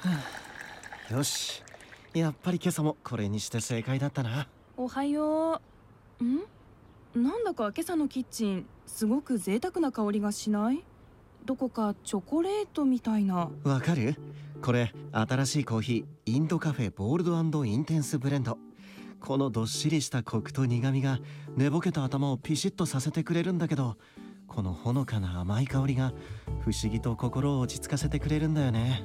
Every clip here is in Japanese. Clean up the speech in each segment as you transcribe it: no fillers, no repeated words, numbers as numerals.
よし、やっぱり今朝もこれにして正解だったな。 おはよう。なんだか今朝のキッチンすごく贅沢な香りがしない？どこかチョコレートみたいな。 わかる？これ新しいコーヒー、インドカフェボールド&インテンスブレンド。このどっしりしたコクと苦みが寝ぼけた頭をピシッとさせてくれるんだけど、このほのかな甘い香りが不思議と心を落ち着かせてくれるんだよね。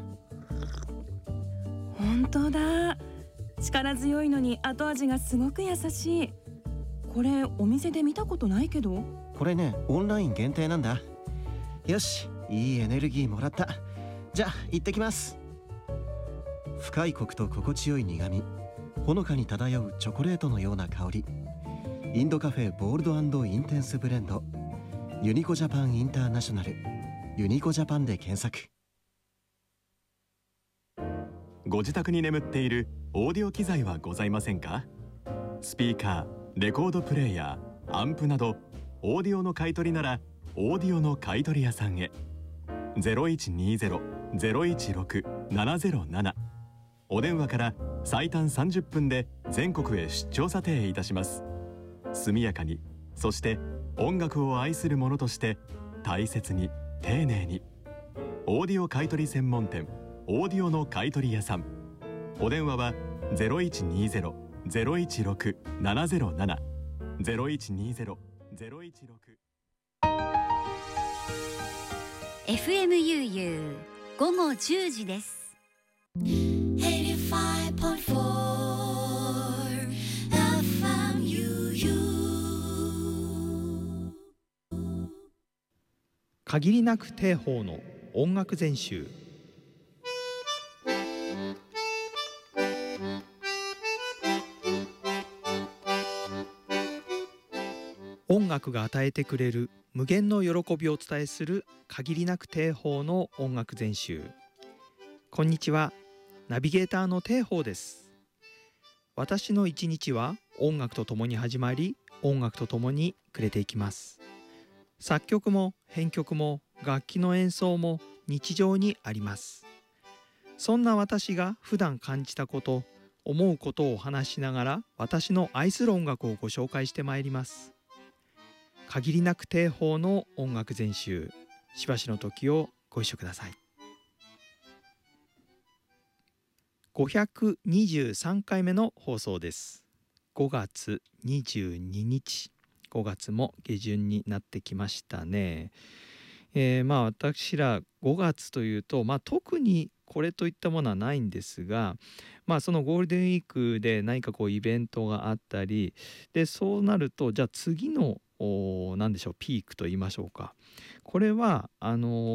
本当だ。力強いのに後味がすごく優しい。これお店で見たことないけど。 これね、オンライン限定なんだ。よし、いいエネルギーもらった。じゃあ行ってきます。深いコクと心地よい苦み、ほのかに漂うチョコレートのような香り。インドカフェボールド&インテンスブレンド、ユニコジャパンインターナショナル、ユニコジャパンで検索。 ご自宅に眠っているオーディオ機材はございませんか？スピーカー、レコードプレーヤー、アンプなどオーディオの買い取りならオーディオの買い取り屋さんへ。 0120-016-707、お電話から最短30分で全国へ出張査定いたします。速やかに、そして音楽を愛する者として大切に丁寧に。オーディオ買取専門店、オーディオの買取屋さん。お電話は 0120-016-707 0120-016。 FMUU 午後10時です。85.4 FMUU。 限りなく定法の音楽全集。音楽が与えてくれる無限の喜びをお伝えする限りなく定法の音楽全集。こんにちは、ナビゲーターの定法です。私の一日は音楽とともに始まり、音楽とともに暮れていきます。作曲も編曲も楽器の演奏も日常にあります。そんな私が普段感じたこと、思うことをお話しながら、私の愛する音楽をご紹介してまいります。限りなく定法の音楽全集、しばしの時をご一緒ください。523回目の放送です。5月22日、5月も下旬になってきましたね。私ら5月というと、特にこれといったものはないんですが、そのゴールデンウィークで何かイベントがあったりで、そうなるとじゃあ次の何でしょう、ピークと言いましょうか。これは我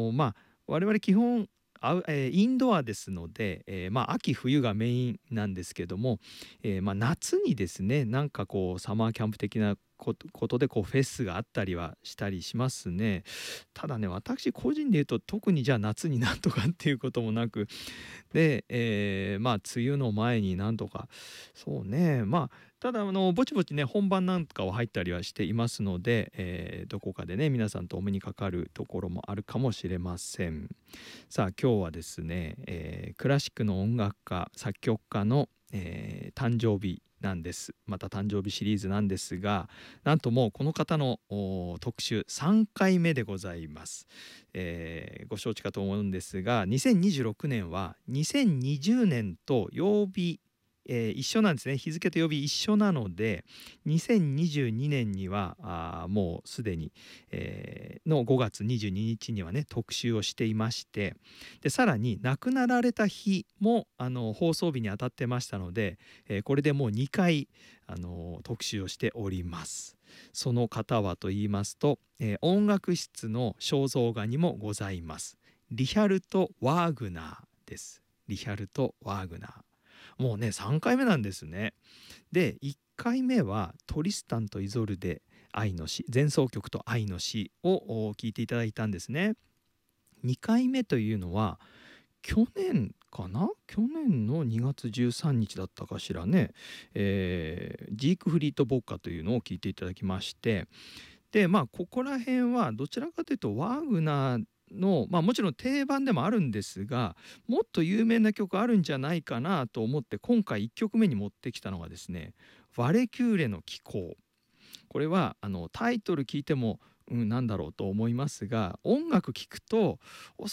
々基本インドアですので、秋冬がメインなんですけども、夏にですね、なんかサマーキャンプ的なことでフェスがあったりはしたりしますね。ただね、私個人で言うと特にじゃあ夏になんとかっていうこともなくで、梅雨の前になんとか、そうね、ただぼちぼちね本番なんかは入ったりはしていますので、どこかでね皆さんとお目にかかるところもあるかもしれません。さあ今日はですね、クラシックの音楽家作曲家の、誕生日なんです。また誕生日シリーズなんですが、なんともうこの方の特集3回目でございます。ご承知かと思うんですが、2026年は2020年と曜日一緒なんですね。日付と曜日一緒なので、2022年にはもうすでに、の5月22日にはね特集をしていまして、でさらに亡くなられた日も放送日に当たってましたので、これでもう2回特集をしております。その方はと言いますと、音楽室の肖像画にもございますリヒャルト・ワーグナーです。リヒャルト・ワーグナー、もうね3回目なんですね。で1回目はトリスタンとイゾルデ愛の詩、前奏曲と愛の詩を聴いていただいたんですね。2回目というのは去年かな、去年の2月13日だったかしらね、ジークフリート・ボッカというのを聴いていただきまして、でここら辺はどちらかというとワーグナーの、もちろん定番でもあるんですが、もっと有名な曲あるんじゃないかなと思って今回1曲目に持ってきたのがですね、ワレキューレの気候。これはタイトル聞いてもなんだろうと思いますが、音楽聞くとお